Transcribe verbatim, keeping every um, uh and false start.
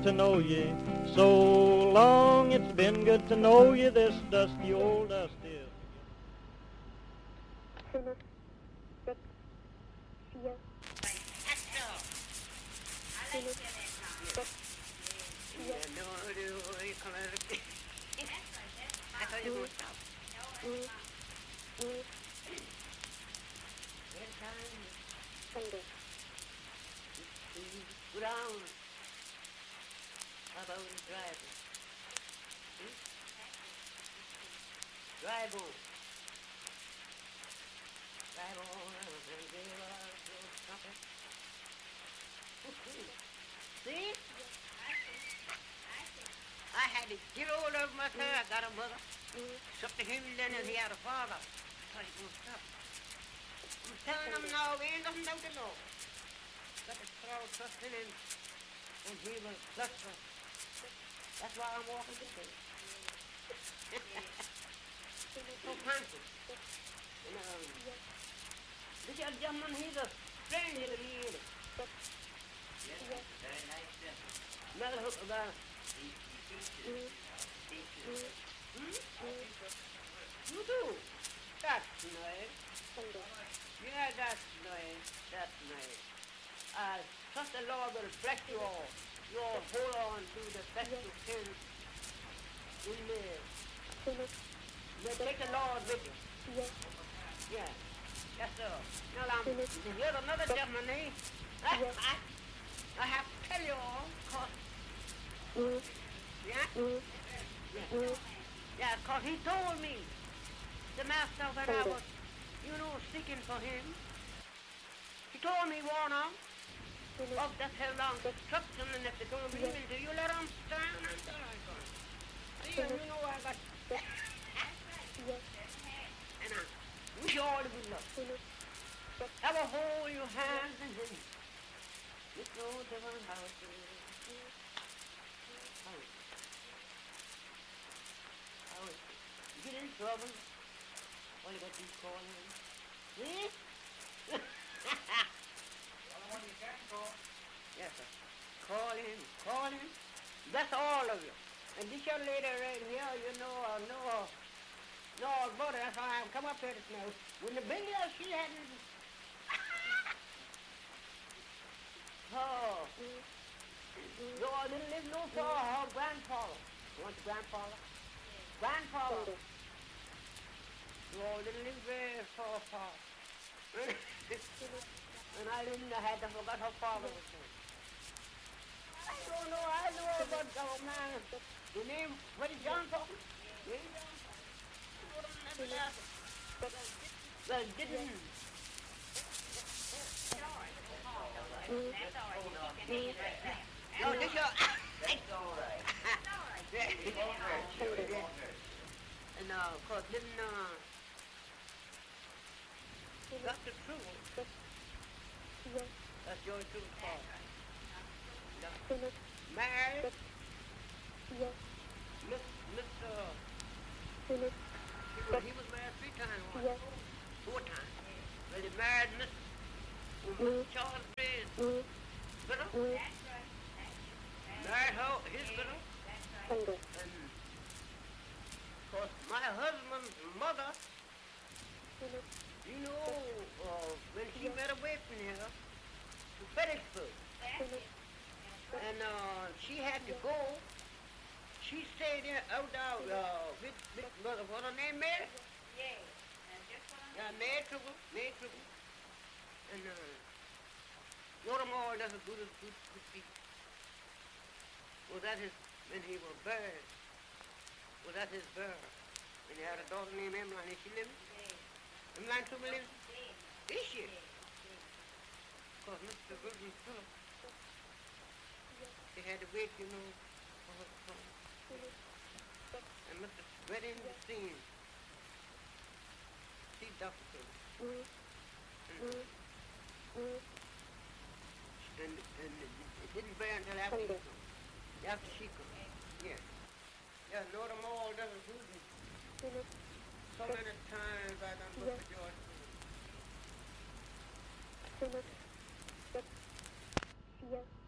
to know ye. So long it's been good to know ye, this dusty old dust is. Fünf, sechs, vier, fünf, sechs, vier, null, null, Ende. Brown. How about the driver? Hmm? Drive on. Drive on and give us something. See? I had to get hold of my car. I got a mother. It's up to him then if he had a father. That's how he gonna stop. I'm telling them now, we ain't nothing out the law. Got to throw trust in him, and he will bless us. That's why I'm walking this way. So conscious. And, um, this young gentleman, he's a stranger to me, ain't it? Yes, very nice gentleman. Another hook about it. He, he teaches. Teaches. Hmm? You do? That's nice. Yeah, that's nice. That's nice. I trust the Lord will bless you all. You all hold on to the best you can in there. But take the Lord with you. Yeah. Yes, sir. Now, um, here's another gentleman, eh? I, I, I have to tell you all, cause, yeah? Yeah. Yeah, cause he told me, the master, when I was, you know, seeking for him, he told me, Warner, of that hell long destruction, and if they're going to believe into you, let them stand until I come. See, and you know I got and I wish you all the good luck. Have a hold your hands and him. You know the one house is. How is it? How is it? You get in trouble, all you got to do is call him. See? Yes, sir. Call him, call him. That's all of you. And this young lady right here, you know, uh, know, know all about it. That's why I've come up here this now. When the big girl, she hadn't. Oh. No, I didn't live no far. Her grandfather. You want the grandfather? Grandfather. No, I didn't live very far, far. And I didn't, I had to forget her father was there. I don't know, I know about the man. The name, what is John talking? Yeah, John talking. Well, didn't. No, this your... That's all right. And, uh, of course, didn't, uh... Got the truth. That's your truth, Paul. Married. Miss, Miss, uh... He was, he was married three times, once. Four times. Well, he married Miss... Miss Charles Gray's widow. Married her, his widow. And, of course, my husband's mother, you know, uh, when she met away from here to Fredericksburg, and uh, she had to go, she stayed there out there uh, with, with mother, what's her name, Mary? Yeah, Mary Triggle, Mary Triggle. And uh, Watermore does a good, good, good people. Was that his, when he was buried, was that his burial? And he had a daughter named Emmeline, is she living? Emmeline Triggle living? Is she? Because Mister Wilson Phillips, they had to wait, you know, for her to come. And Mister Wedding Steen, see Doctor Phillips. And, and, and it didn't burn until after she come. After she come. Yeah. Yeah, Lord of all doesn't do this. So many times I done looked at George. Fünf, sechs, vier,